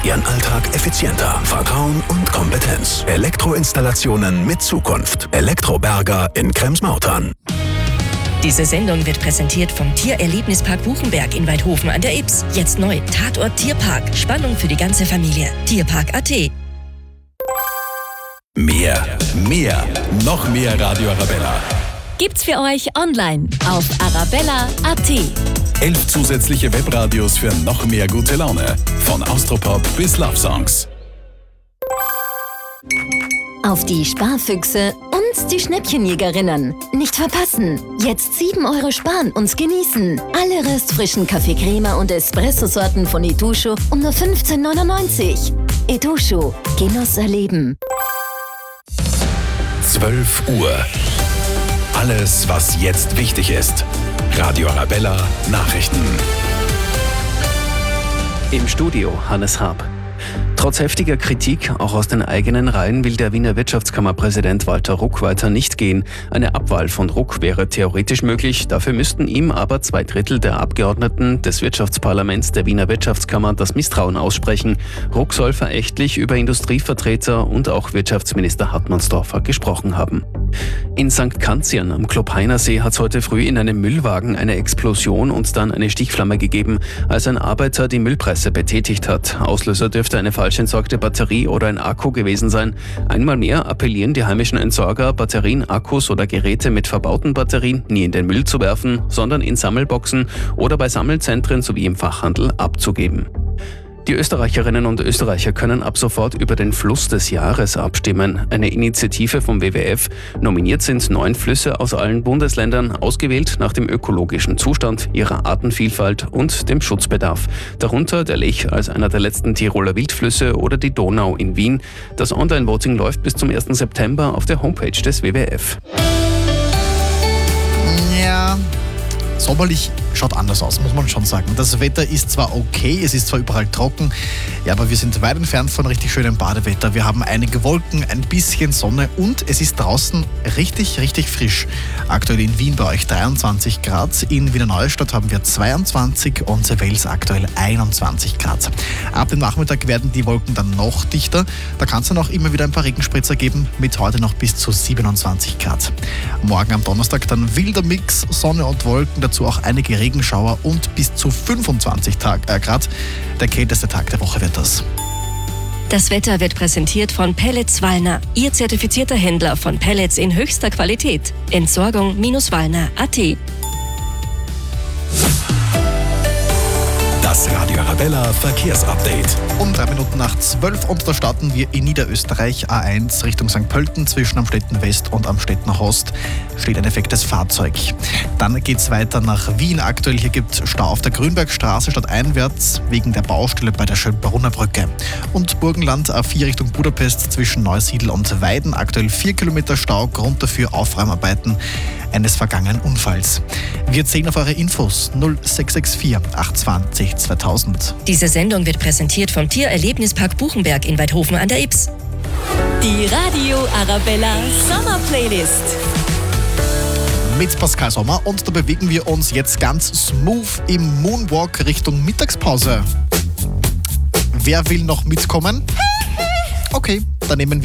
macht Ihren Alltag effizienter. Vertrauen und Kompetenz. Elektroinstallationen mit Zukunft. Elektroberger in Krems-Mautern. Diese Sendung wird präsentiert vom Tiererlebnispark Buchenberg in Weidhofen an der Ybbs. Jetzt neu, Tatort Tierpark. Spannung für die ganze Familie. Tierpark.at. Mehr, noch mehr Radio Arabella. Gibt's für euch online auf arabella.at. 11 zusätzliche Webradios für noch mehr gute Laune. Von Austropop bis Love Songs. Auf die Sparfüchse und die Schnäppchenjägerinnen. Nicht verpassen. Jetzt 7 € sparen und genießen. Alle restfrischen Kaffee Crema und Espresso-Sorten von Edusho um nur 15,99 €. Edusho. Genuss erleben. 12 Uhr. Alles, was jetzt wichtig ist. Radio Arabella Nachrichten. Im Studio Hannes Haab. Trotz heftiger Kritik, auch aus den eigenen Reihen, will der Wiener Wirtschaftskammerpräsident Walter Ruck weiter nicht gehen. Eine Abwahl von Ruck wäre theoretisch möglich, dafür müssten ihm aber 2/3 der Abgeordneten des Wirtschaftsparlaments der Wiener Wirtschaftskammer das Misstrauen aussprechen. Ruck soll verächtlich über Industrievertreter und auch Wirtschaftsminister Hartmannsdorfer gesprochen haben. In St. Kanzian am Kloppheinersee hat es heute früh in einem Müllwagen eine Explosion und dann eine Stichflamme gegeben, als ein Arbeiter die Müllpresse betätigt hat. Auslöser dürfte eine falsch entsorgte Batterie oder ein Akku gewesen sein. Einmal mehr appellieren die heimischen Entsorger, Batterien, Akkus oder Geräte mit verbauten Batterien nie in den Müll zu werfen, sondern in Sammelboxen oder bei Sammelzentren sowie im Fachhandel abzugeben. Die Österreicherinnen und Österreicher können ab sofort über den Fluss des Jahres abstimmen. Eine Initiative vom WWF. Nominiert sind 9 Flüsse aus allen Bundesländern, ausgewählt nach dem ökologischen Zustand, ihrer Artenvielfalt und dem Schutzbedarf. Darunter der Lech als einer der letzten Tiroler Wildflüsse oder die Donau in Wien. Das Online-Voting läuft bis zum 1. September auf der Homepage des WWF. Ja, sommerlich schaut anders aus, muss man schon sagen. Das Wetter ist zwar okay, es ist zwar überall trocken, ja, aber wir sind weit entfernt von richtig schönem Badewetter. Wir haben einige Wolken, ein bisschen Sonne und es ist draußen richtig, richtig frisch. Aktuell in Wien bei euch 23 Grad, in Wiener Neustadt haben wir 22 und Sevels aktuell 21 Grad. Ab dem Nachmittag werden die Wolken dann noch dichter. Da kann es dann auch immer wieder ein paar Regenspritzer geben, mit heute noch bis zu 27 Grad. Morgen am Donnerstag dann wilder Mix, Sonne und Wolken, dazu auch einige Regenschauer und bis zu 25 Grad. Der kälteste Tag der Woche wird das. Das Wetter wird präsentiert von Pellets Wallner, Ihr zertifizierter Händler von Pellets in höchster Qualität. Entsorgung-wallner.at. Das Radio Arabella Verkehrsupdate. Um 3 Minuten nach 12 und da starten wir in Niederösterreich A1 Richtung St. Pölten zwischen Amstetten West und Amstetten Host steht ein defektes Fahrzeug. Dann geht es weiter nach Wien. Aktuell hier gibt es Stau auf der Grünbergstraße stadteinwärts wegen der Baustelle bei der Schönbrunner Brücke. Und Burgenland A4 Richtung Budapest zwischen Neusiedl und Weiden. Aktuell 4 Kilometer Stau, Grund dafür Aufräumarbeiten eines vergangenen Unfalls. Wir zählen auf eure Infos 0664 820 2000. Diese Sendung wird präsentiert vom Tiererlebnispark Buchenberg in Weidhofen an der Ybbs. Die Radio Arabella Summer Playlist. Mit Pascal Sommer und da bewegen wir uns jetzt ganz smooth im Moonwalk Richtung Mittagspause. Wer will noch mitkommen? Okay, dann nehmen wir